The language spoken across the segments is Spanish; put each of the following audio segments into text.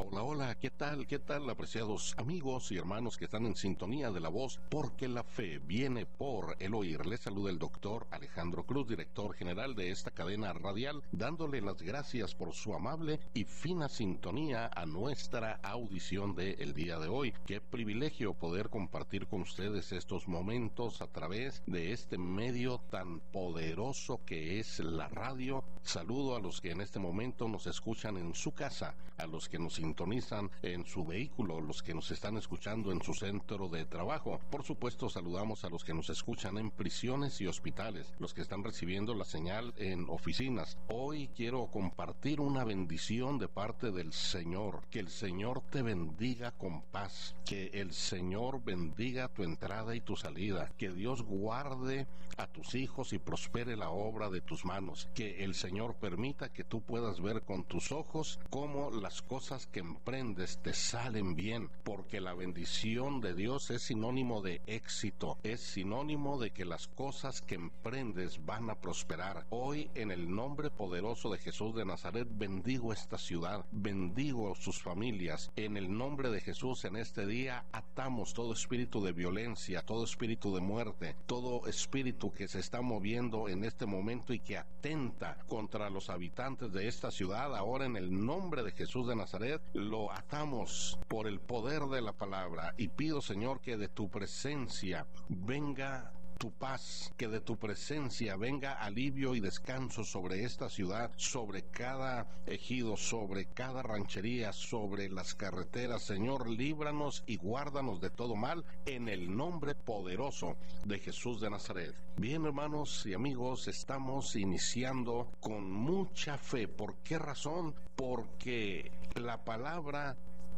Hola, hola, ¿qué tal? ¿Qué tal, apreciados amigos y hermanos que están en sintonía de la voz? Porque la fe viene por el oír. Les saluda el doctor Alejandro Cruz, director general de esta cadena radial, dándole las gracias por su amable y fina sintonía a nuestra audición del día de hoy. Qué privilegio poder compartir con ustedes estos momentos a través de este medio tan poderoso que es la radio. Saludo a los que en este momento nos escuchan en su casa, a los que nos sintonizan en su vehículo, los que nos están escuchando en su centro de trabajo. Por supuesto, saludamos a los que nos escuchan en prisiones y hospitales, los que están recibiendo la señal en oficinas. Hoy quiero compartir una bendición de parte del Señor. Que el Señor te bendiga con paz, que el Señor bendiga tu entrada y tu salida, que Dios guarde a tus hijos y prospere la obra de tus manos, que el Señor permita que tú puedas ver con tus ojos cómo las cosas que emprendes te salen bien, porque la bendición de Dios es sinónimo de éxito, es sinónimo de que las cosas que emprendes van a prosperar. Hoy, en el nombre poderoso de Jesús de Nazaret, bendigo esta ciudad, bendigo sus familias. En el nombre de Jesús, en este día, atamos todo espíritu de violencia, todo espíritu de muerte, todo espíritu que se está moviendo en este momento y que atenta contra los habitantes de esta ciudad. Ahora, en el nombre de Jesús de Nazaret, lo atamos por el poder de la palabra y pido, Señor, que de tu presencia venga tu paz, que de tu presencia venga alivio y descanso sobre esta ciudad, sobre cada ejido, sobre cada ranchería, sobre las carreteras. Señor, líbranos y guárdanos de todo mal en el nombre poderoso de Jesús de Nazaret. Bien, hermanos y amigos, estamos iniciando con mucha fe. ¿Por qué razón? Porque la palabra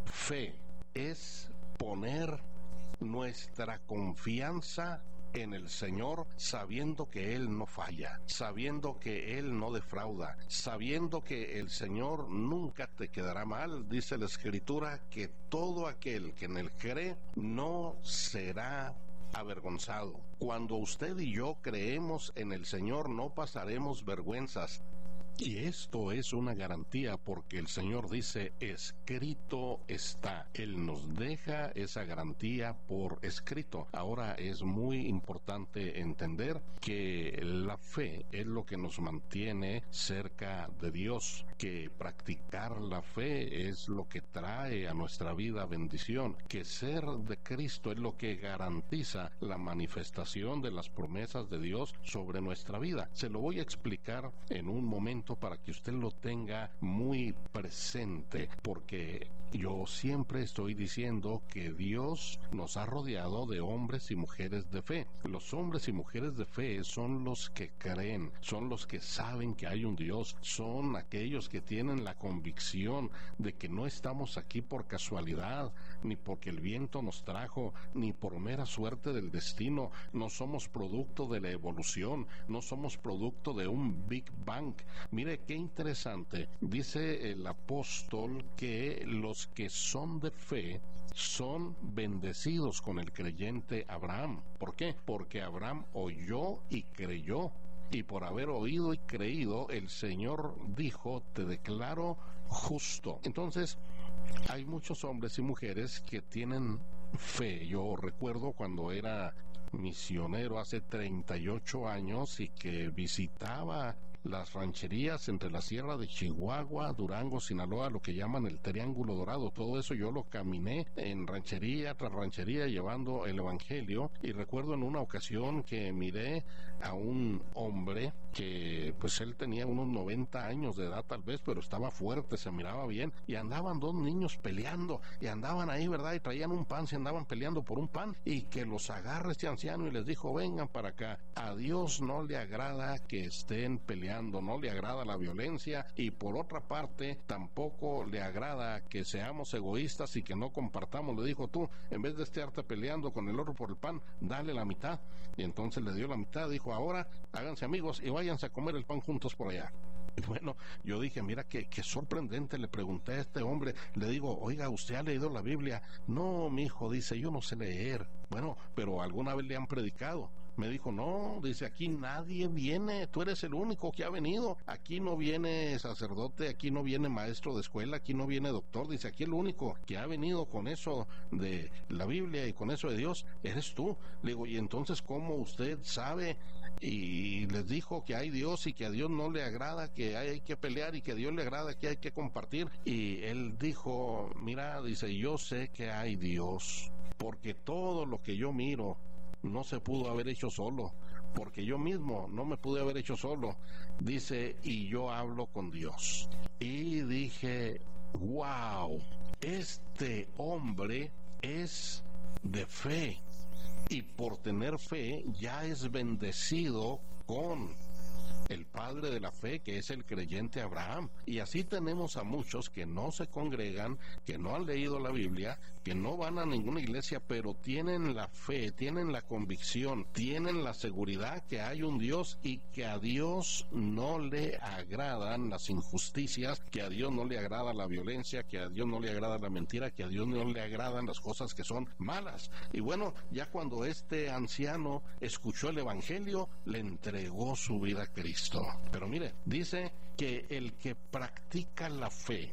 fe es poner nuestra confianza en el Señor, sabiendo que Él no falla, sabiendo que Él no defrauda, sabiendo que el Señor nunca te quedará mal. Dice la Escritura que todo aquel que en Él cree no será avergonzado. Cuando usted y yo creemos en el Señor, no pasaremos vergüenzas. Y esto es una garantía porque el Señor dice, escrito está. Él nos deja esa garantía por escrito. Ahora es muy importante entender que la fe es lo que nos mantiene cerca de Dios, que practicar la fe es lo que trae a nuestra vida bendición, que ser de Cristo es lo que garantiza la manifestación de las promesas de Dios sobre nuestra vida. Se lo voy a explicar en un momento para que usted lo tenga muy presente, porque yo siempre estoy diciendo que Dios nos ha rodeado de hombres y mujeres de fe. Los hombres y mujeres de fe son los que creen, son los que saben que hay un Dios, son aquellos que tienen la convicción de que no estamos aquí por casualidad, ni porque el viento nos trajo, ni por mera suerte del destino. No somos producto de la evolución, no somos producto de un Big Bang. Mire qué interesante, dice el apóstol que los que son de fe son bendecidos con el creyente Abraham. ¿Por qué? Porque Abraham oyó y creyó. Y por haber oído y creído, el Señor dijo, te declaro justo. Entonces, hay muchos hombres y mujeres que tienen fe. Yo recuerdo cuando era misionero hace 38 años y que visitaba las rancherías entre la sierra de Chihuahua, Durango, Sinaloa, lo que llaman el Triángulo Dorado. Todo eso yo lo caminé en ranchería tras ranchería llevando el evangelio, y recuerdo en una ocasión que miré a un hombre que pues él tenía unos 90 años de edad tal vez, pero estaba fuerte, se miraba bien, y andaban dos niños peleando, y andaban ahí, ¿verdad? Y traían un pan, se andaban peleando por un pan, y que los agarra este anciano y les dijo, vengan para acá. A Dios no le agrada que estén peleando, no le agrada la violencia, y por otra parte tampoco le agrada que seamos egoístas y que no compartamos. Le dijo, tú, en vez de estarte peleando con el otro por el pan, dale la mitad. Y entonces le dio la mitad, dijo, ahora háganse amigos y váyanse a comer el pan juntos por allá. Y bueno, yo dije, mira qué sorprendente. Le pregunté a este hombre, le digo, oiga, ¿usted ha leído la Biblia? No, mi hijo, dice, yo no sé leer. Bueno, pero alguna vez le han predicado. Me dijo, no, dice, aquí nadie viene, tú eres el único que ha venido, aquí no viene sacerdote, aquí no viene maestro de escuela, aquí no viene doctor, dice, aquí el único que ha venido con eso de la Biblia y con eso de Dios, eres tú. Le digo, y entonces, ¿cómo usted sabe? Y les dijo que hay Dios y que a Dios no le agrada que hay que pelear y que a Dios le agrada que hay que compartir. Y él dijo, mira, dice, yo sé que hay Dios, porque todo lo que yo miro no se pudo haber hecho solo, porque yo mismo no me pude haber hecho solo. Dice, y yo hablo con Dios. Y dije, wow, este hombre es de fe, y por tener fe ya es bendecido con el padre de la fe, que es el creyente Abraham. Y así tenemos a muchos que no se congregan, que no han leído la Biblia, que no van a ninguna iglesia, pero tienen la fe, tienen la convicción, tienen la seguridad que hay un Dios y que a Dios no le agradan las injusticias, que a Dios no le agrada la violencia, que a Dios no le agrada la mentira, que a Dios no le agradan las cosas que son malas. Y bueno, ya cuando este anciano escuchó el evangelio, le entregó su vida a Cristo. Pero mire, dice que el que practica la fe,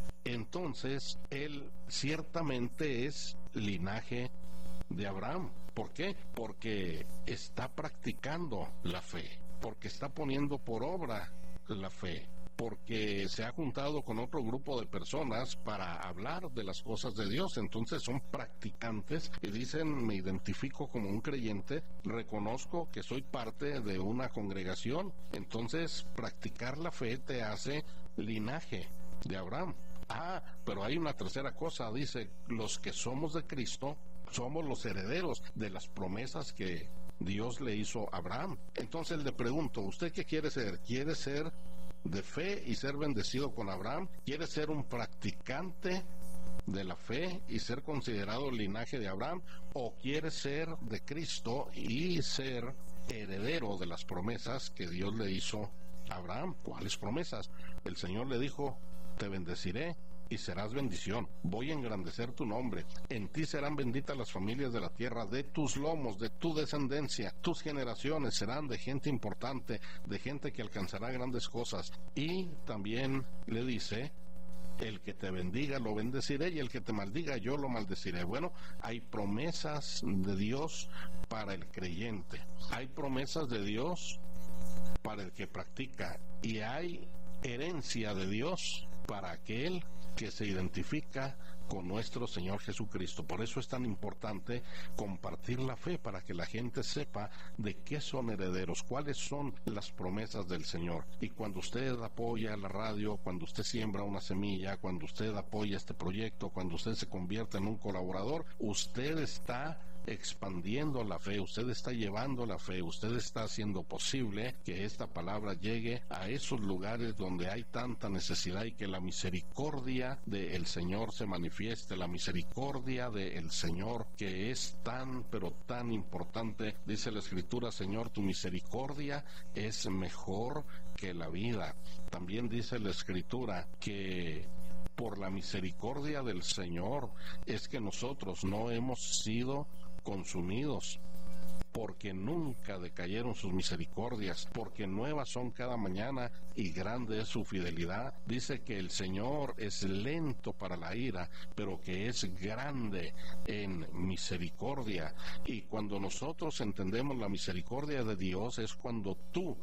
entonces él ciertamente es linaje de Abraham. ¿Por qué? Porque está practicando la fe, porque está poniendo por obra la fe, porque se ha juntado con otro grupo de personas para hablar de las cosas de Dios. Entonces son practicantes y dicen, me identifico como un creyente, reconozco que soy parte de una congregación. Entonces practicar la fe te hace linaje de Abraham. Pero hay una tercera cosa, dice, los que somos de Cristo somos los herederos de las promesas que Dios le hizo a Abraham. Entonces le pregunto, ¿usted qué quiere ser? ¿Quiere ser de fe y ser bendecido con Abraham? ¿Quiere ser un practicante de la fe y ser considerado el linaje de Abraham? ¿O quiere ser de Cristo y ser heredero de las promesas que Dios le hizo a Abraham? ¿Cuáles promesas? El Señor le dijo, te bendeciré y serás bendición, voy a engrandecer tu nombre, en ti serán benditas las familias de la tierra, de tus lomos, de tu descendencia, tus generaciones serán de gente importante, de gente que alcanzará grandes cosas. Y también le dice, el que te bendiga lo bendeciré y el que te maldiga yo lo maldeciré. Bueno, hay promesas de Dios para el creyente, hay promesas de Dios para el que practica, y hay herencia de Dios para aquel que se identifica con nuestro Señor Jesucristo. Por eso es tan importante compartir la fe, para que la gente sepa de qué son herederos, cuáles son las promesas del Señor. Y cuando usted apoya la radio, cuando usted siembra una semilla, cuando usted apoya este proyecto, cuando usted se convierte en un colaborador, usted está expandiendo la fe, usted está llevando la fe, usted está haciendo posible que esta palabra llegue a esos lugares donde hay tanta necesidad, y que la misericordia del Señor se manifieste, la misericordia del Señor, que es tan, pero tan importante. Dice la Escritura, Señor, tu misericordia es mejor que la vida. También dice la Escritura que por la misericordia del Señor es que nosotros no hemos sido consumidos, porque nunca decayeron sus misericordias, porque nuevas son cada mañana y grande es su fidelidad. Dice que el Señor es lento para la ira, pero que es grande en misericordia. Y cuando nosotros entendemos la misericordia de Dios, es cuando tú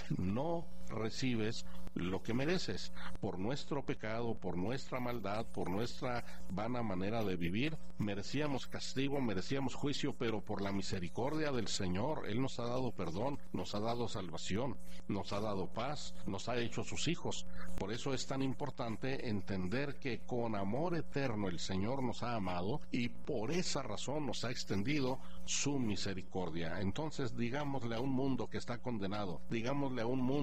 no recibes lo que mereces por nuestro pecado, por nuestra maldad, por nuestra vana manera de vivir. Merecíamos castigo, merecíamos juicio, pero por la misericordia del Señor, Él nos ha dado perdón, nos ha dado salvación, nos ha dado paz, nos ha hecho sus hijos. Por eso es tan importante entender que con amor eterno el Señor nos ha amado, y por esa razón nos ha extendido su misericordia. Entonces, digámosle a un mundo que está condenado, digámosle a un mundo que está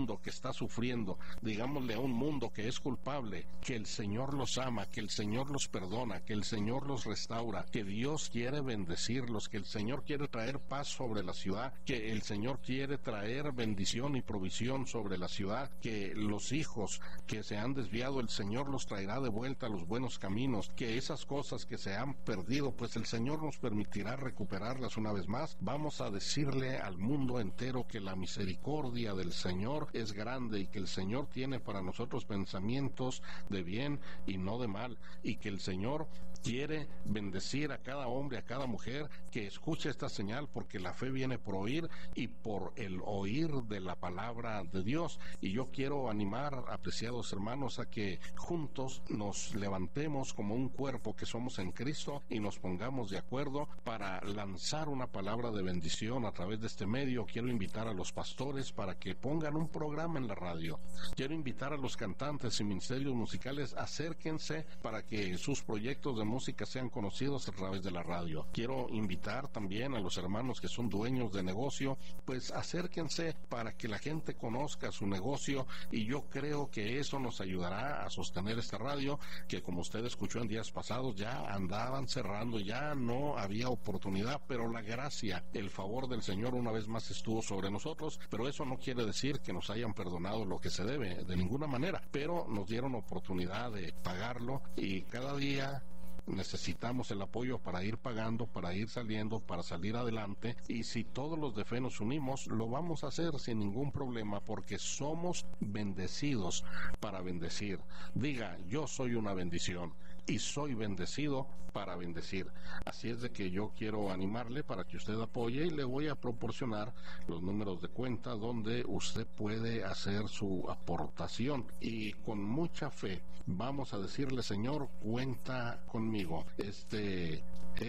está sufriendo, digámosle a un mundo que es culpable, que el Señor los ama, que el Señor los perdona, que el Señor los restaura, que Dios quiere bendecirlos, que el Señor quiere traer paz sobre la ciudad, que el Señor quiere traer bendición y provisión sobre la ciudad, que los hijos que se han desviado, el Señor los traerá de vuelta a los buenos caminos, que esas cosas que se han perdido, pues el Señor nos permitirá recuperarlas una vez más. Vamos a decirle al mundo entero que la misericordia del Señor es grande y que el Señor tiene para nosotros pensamientos de bien y no de mal, y que el Señor quiere bendecir a cada hombre, a cada mujer que escuche esta señal, porque la fe viene por oír y por el oír de la palabra de Dios. Y yo quiero animar, apreciados hermanos, a que juntos nos levantemos como un cuerpo que somos en Cristo y nos pongamos de acuerdo para lanzar una palabra de bendición a través de este medio. Quiero invitar a los pastores para que pongan un programa en la radio. Quiero invitar a los cantantes y ministerios musicales, acérquense para que sus proyectos de música sean conocidos a través de la radio. Quiero invitar también a los hermanos que son dueños de negocio, pues acérquense para que la gente conozca su negocio, y yo creo que eso nos ayudará a sostener esta radio, que como usted escuchó en días pasados ya andaban cerrando, ya no había oportunidad, pero la gracia, el favor del Señor una vez más estuvo sobre nosotros. Pero eso no quiere decir que nos hayan perdonado lo que se debe, de ninguna manera, pero nos dieron oportunidad de pagarlo, y cada día necesitamos el apoyo para ir pagando, para ir saliendo, para salir adelante. Y si todos los de fe nos unimos, lo vamos a hacer sin ningún problema, porque somos bendecidos para bendecir. Diga: yo soy una bendición y soy bendecido para bendecir. Así es de que yo quiero animarle para que usted apoye, y le voy a proporcionar los números de cuenta donde usted puede hacer su aportación, y con mucha fe vamos a decirle: Señor, cuenta conmigo. Este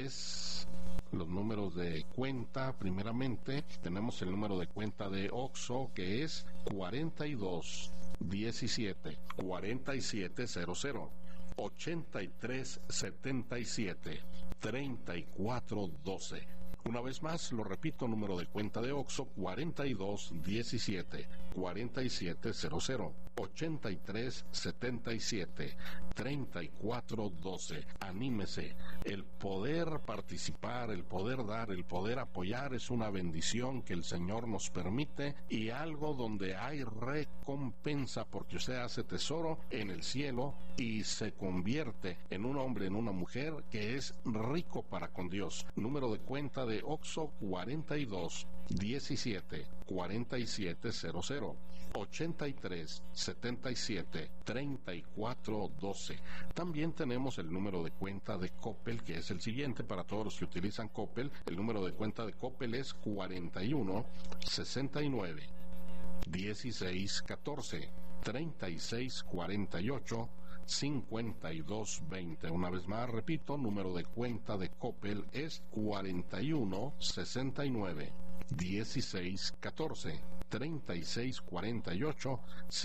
es los números de cuenta. Primeramente tenemos el número de cuenta de OXXO, que es 42 17 4700 83 77 34 12. Una vez más, lo repito: número de cuenta de OXXO 42 17 4700 83 77 34 12. Anímese. El poder participar, el poder dar, el poder apoyar es una bendición que el Señor nos permite, y algo donde hay recompensa, porque usted hace tesoro en el cielo y se convierte en un hombre, en una mujer que es rico para con Dios. Número de cuenta de OXXO 42 17 4700 83 77 34 12. También tenemos el número de cuenta de Coppel, que es el siguiente para todos los que utilizan Coppel. El número de cuenta de Coppel es 41 69 16 14 36 48 52 20. Una vez más, repito: número de cuenta de Coppel es 41 69 16 14 36 48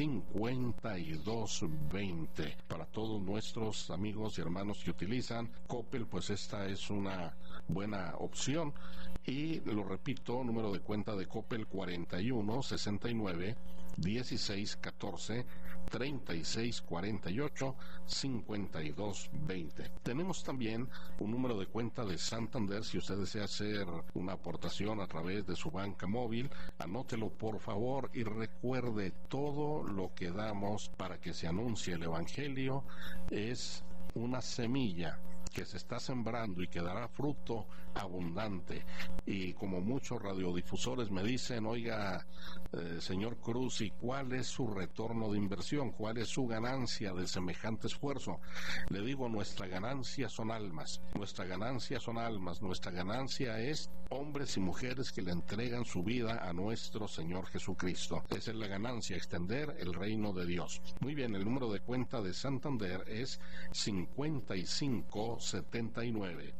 52 20. Para todos nuestros amigos y hermanos que utilizan Coppel, pues esta es una buena opción. Y lo repito: número de cuenta de Coppel 41 69 16 14 36 48 52 20. Tenemos también un número de cuenta de Santander. Si usted desea hacer una aportación a través de su banca móvil, anótelo por favor, y recuerde: todo lo que damos para que se anuncie el Evangelio es una semilla que se está sembrando y que dará fruto abundante. Y como muchos radiodifusores me dicen: oiga, señor Cruz, ¿y cuál es su retorno de inversión? ¿Cuál es su ganancia de semejante esfuerzo? Le digo: nuestra ganancia son almas, nuestra ganancia son almas, nuestra ganancia es hombres y mujeres que le entregan su vida a nuestro Señor Jesucristo. Esa es la ganancia, extender el reino de Dios. Muy bien, el número de cuenta de Santander es 55 5708-79,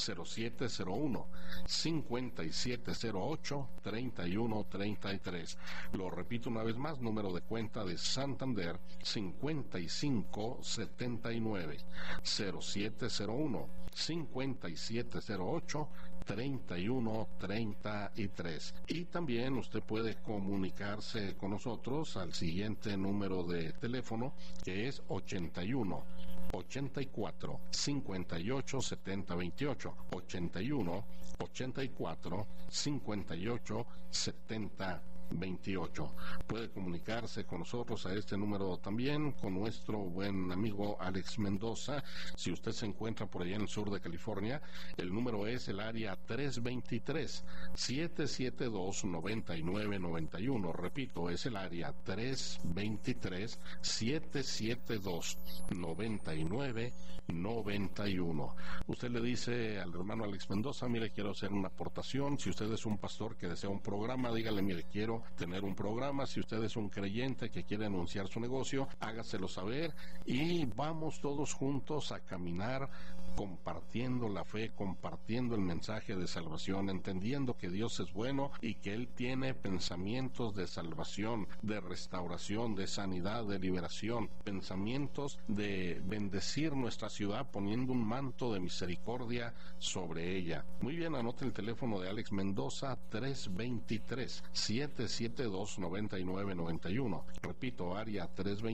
0701-5708-3133. Lo repito una vez más, número de cuenta de Santander, 5579, 0701-5708-3133. Y también usted puede comunicarse con nosotros al siguiente número de teléfono, que es 81 84 58 70 28, 81 84 58 70 28. Puede comunicarse con nosotros a este número también, con nuestro buen amigo Alex Mendoza. Si usted se encuentra por allá en el sur de California, el número es el área 323-772-9991. Repito, es el área 323-772-9991. Usted le dice al hermano Alex Mendoza: mire, quiero hacer una aportación. Si usted es un pastor que desea un programa, dígale: mire, quiero tener un programa. Si usted es un creyente que quiere anunciar su negocio, hágaselo saber y vamos todos juntos a caminar compartiendo la fe, compartiendo el mensaje de salvación, entendiendo que Dios es bueno y que Él tiene pensamientos de salvación, de restauración, de sanidad, de liberación, pensamientos de bendecir nuestra ciudad poniendo un manto de misericordia sobre ella. Muy bien, anote el teléfono de Alex Mendoza: 323-772-9991. Repito, área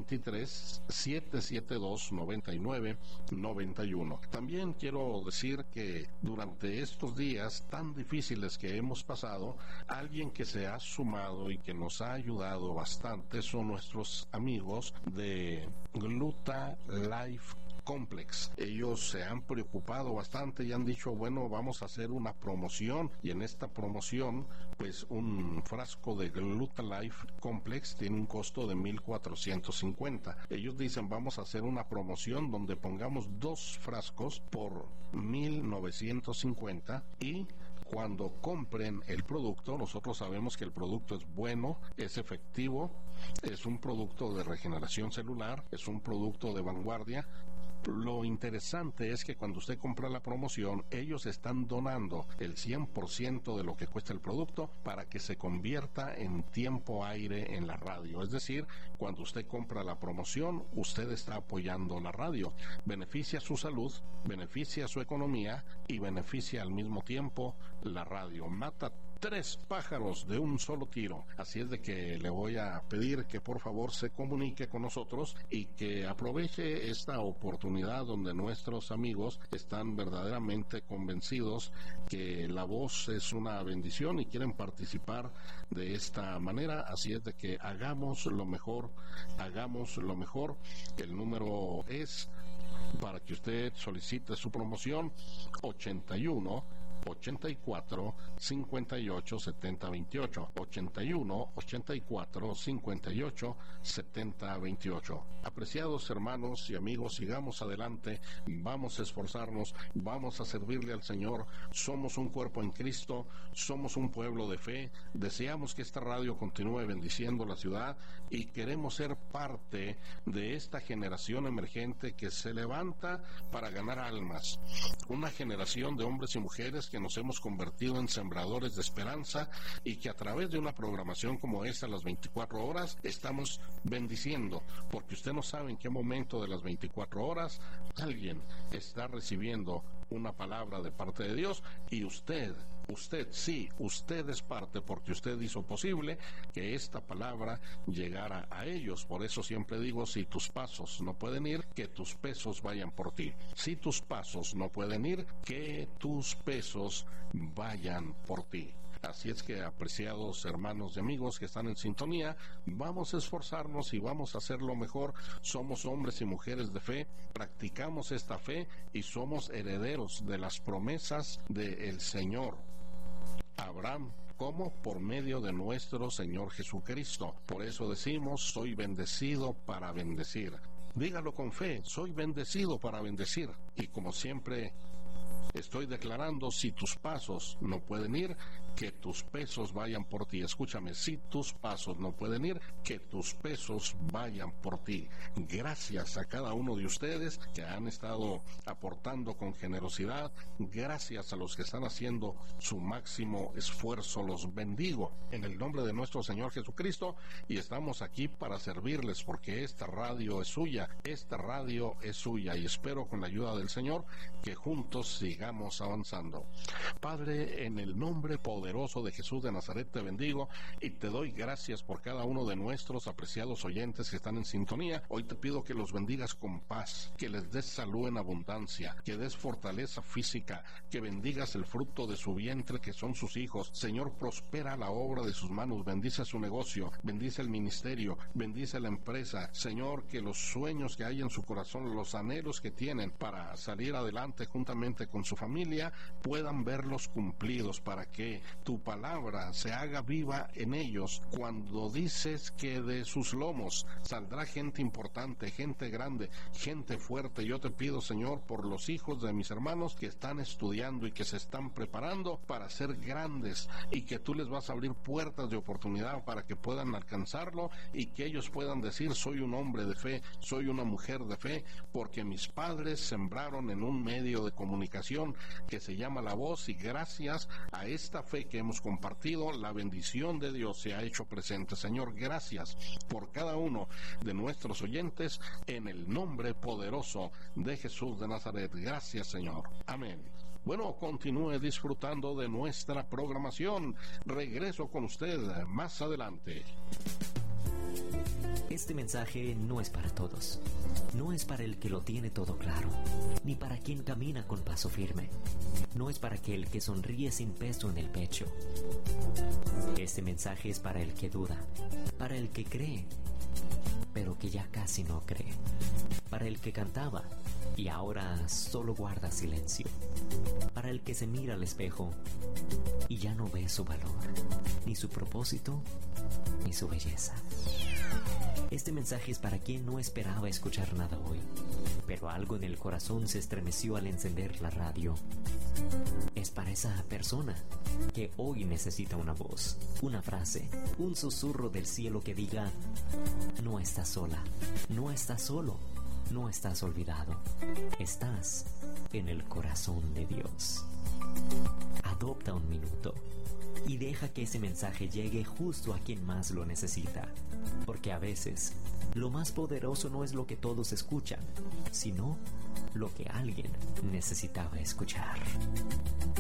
323-772-9991. También quiero decir que durante estos días tan difíciles que hemos pasado, alguien que se ha sumado y que nos ha ayudado bastante son nuestros amigos de Gluta Life Complex. Ellos se han preocupado bastante y han dicho: bueno, vamos a hacer una promoción, y en esta promoción pues un frasco de Gluta Life Complex tiene un costo de $1,450. Ellos dicen: vamos a hacer una promoción donde pongamos 2 frascos por $1,950, y cuando compren el producto, nosotros sabemos que el producto es bueno, es efectivo, es un producto de regeneración celular, es un producto de vanguardia. Lo interesante es que cuando usted compra la promoción, ellos están donando el 100% de lo que cuesta el producto para que se convierta en tiempo aire en la radio. Es decir, cuando usted compra la promoción, usted está apoyando la radio. Beneficia su salud, beneficia su economía y beneficia al mismo tiempo la radio. Mata 3 pájaros de un solo tiro. Así es de que le voy a pedir que por favor se comunique con nosotros y que aproveche esta oportunidad donde nuestros amigos están verdaderamente convencidos que la voz es una bendición y quieren participar de esta manera. Así es de que hagamos lo mejor, hagamos lo mejor. El número es, para que usted solicite su promoción, 81 84 58 70 28, 81 84 58 70 28. Apreciados hermanos y amigos, sigamos adelante, vamos a esforzarnos, vamos a servirle al Señor. Somos un cuerpo en Cristo, somos un pueblo de fe, deseamos que esta radio continúe bendiciendo la ciudad y queremos ser parte de esta generación emergente que se levanta para ganar almas, una generación de hombres y mujeres que nos hemos convertido en sembradores de esperanza y que a través de una programación como esta, las 24 horas, estamos bendiciendo, porque usted no sabe en qué momento de las 24 horas alguien está recibiendo una palabra de parte de Dios, y usted es parte, porque usted hizo posible que esta palabra llegara a ellos. Por eso siempre digo: si tus pasos no pueden ir, que tus pesos vayan por ti. Si tus pasos no pueden ir, que tus pesos vayan por ti. Así es que, apreciados hermanos y amigos que están en sintonía, vamos a esforzarnos y vamos a hacer lo mejor. Somos hombres y mujeres de fe, practicamos esta fe y somos herederos de las promesas del Señor Abraham. ¿Cómo? Por medio de nuestro Señor Jesucristo. Por eso decimos: soy bendecido para bendecir. Dígalo con fe: soy bendecido para bendecir. Y como siempre Estoy declarando, si tus pasos no pueden ir, que tus pesos vayan por ti. Escúchame, si tus pasos no pueden ir, que tus pesos vayan por ti. Gracias a cada uno de ustedes que han estado aportando con generosidad. Gracias a los que están haciendo su máximo esfuerzo. Los bendigo en el nombre de nuestro Señor Jesucristo, y estamos aquí para servirles, porque esta radio es suya, y espero con la ayuda del Señor que juntos sigamos avanzando. Padre, en el nombre poderoso de Jesús de Nazaret te bendigo y te doy gracias por cada uno de nuestros apreciados oyentes que están en sintonía. Hoy te pido que los bendigas con paz, que les des salud en abundancia, que des fortaleza física, que bendigas el fruto de su vientre, que son sus hijos. Señor, prospera la obra de sus manos, bendice su negocio, bendice el ministerio, bendice la empresa. Señor, que los sueños que hay en su corazón, los anhelos que tienen para salir adelante juntamente con su familia, puedan verlos cumplidos, para que tu palabra se haga viva en ellos. Cuando dices que de sus lomos saldrá gente importante, gente grande, gente fuerte, yo te pido, Señor, por los hijos de mis hermanos que están estudiando y que se están preparando para ser grandes, y que tú les vas a abrir puertas de oportunidad para que puedan alcanzarlo, y que ellos puedan decir: soy un hombre de fe, soy una mujer de fe, porque mis padres sembraron en un medio de comunicación que se llama La Voz, y gracias a esta fe que hemos compartido, la bendición de Dios se ha hecho presente. Señor, gracias por cada uno de nuestros oyentes, en el nombre poderoso de Jesús de Nazaret. Gracias, Señor. Amén. Bueno, continúe disfrutando de nuestra programación. Regreso con usted más adelante. Este mensaje no es para todos. No es para el que lo tiene todo claro, ni para quien camina con paso firme. No es para aquel que sonríe sin peso en el pecho. Este mensaje es para el que duda, para el que cree, pero que ya casi no cree, para el que cantaba y ahora solo guarda silencio, para el que se mira al espejo y ya no ve su valor, ni su propósito, ni su belleza. Este mensaje es para quien no esperaba escuchar nada hoy, pero algo en el corazón se estremeció al encender la radio. Es para esa persona que hoy necesita una voz, una frase, un susurro del cielo que diga: no estás sola, no estás solo, no estás olvidado, estás en el corazón de Dios. Adopta un minuto y deja que ese mensaje llegue justo a quien más lo necesita, porque a veces lo más poderoso no es lo que todos escuchan, sino lo que alguien necesitaba escuchar.